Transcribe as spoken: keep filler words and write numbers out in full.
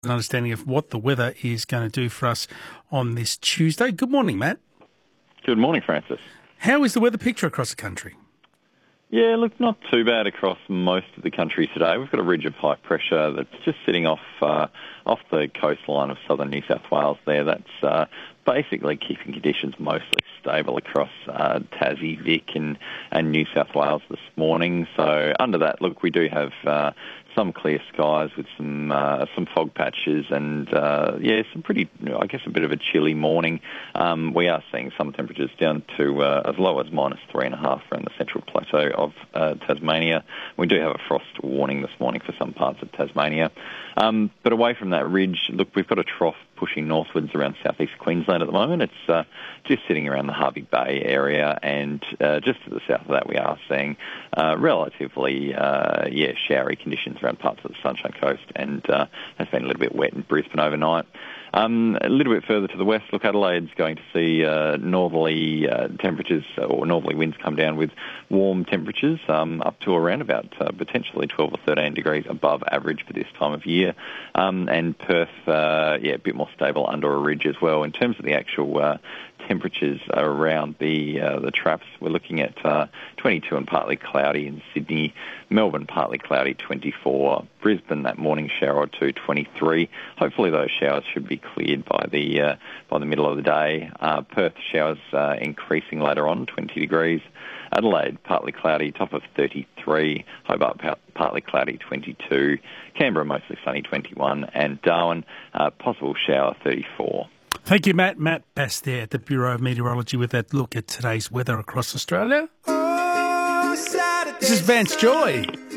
An understanding of what the weather is going to do for us on this Tuesday. Good morning, Matt. Good morning, Francis. How is the weather picture across the country? Yeah, look, not too bad across most of the country today. We've got a ridge of high pressure that's just sitting off uh, off the coastline of southern New South Wales there. That's uh, basically keeping conditions mostly stable across uh, Tassie, Vic and, and New South Wales this morning. So under that, look, we do have uh, some clear skies with some uh, some fog patches and, uh, yeah, some pretty, I guess, a bit of a chilly morning. Um, we are seeing some temperatures down to uh, as low as minus three and a half around the central plateau of uh, Tasmania. We do have a frost warning this morning for some parts of Tasmania. Um, but away from that ridge, look, we've got a trough pushing northwards around southeast Queensland at the moment. It's uh, just sitting around the Hervey Bay area, and uh, just to the south of that we are seeing uh, relatively, uh, yeah, showery conditions around parts of the Sunshine Coast, and uh, has been a little bit wet in Brisbane overnight. Um, a little bit further to the west, look, Adelaide's going to see uh, northerly uh, temperatures or northerly winds come down with warm temperatures um, up to around about uh, potentially twelve or thirteen degrees above average for this time of year. Um, and Perth, uh, yeah, a bit more stable under a ridge as well. In terms of the actual uh, temperatures around the uh, the traps, we're looking at uh, twenty-two and partly cloudy in Sydney, Melbourne partly cloudy twenty-four, Brisbane that morning shower or two twenty-three. Hopefully those showers should be cleared by the uh, by the middle of the day. Uh, Perth showers uh, increasing later on, twenty degrees. Adelaide partly cloudy, top of thirty-three. Hobart partly cloudy, twenty-two. Canberra mostly sunny, twenty-one. And Darwin uh, possible shower, thirty-four. Thank you, Matt. Matt Bass there at the Bureau of Meteorology with that look at today's weather across Australia. Oh, Saturday, this is Vance Joy.